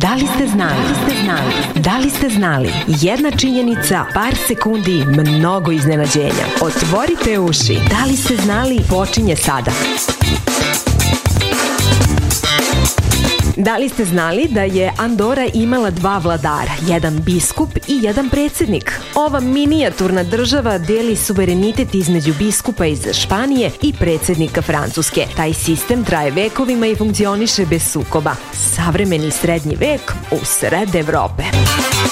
Da li ste znali? Da li ste znali? Jedna činjenica, par sekundi, mnogo iznenađenja. Otvorite uši. Da li ste znali? Počinje sada. Da li ste znali da je Andora imala 2 vladara, jedan biskup i jedan predsjednik? Ova minijaturna država deli suverenitet između biskupa iz Španije i predsjednika Francuske. Taj sistem traje vekovima i funkcioniše bez sukoba. Savremeni srednji vek u sred Evrope.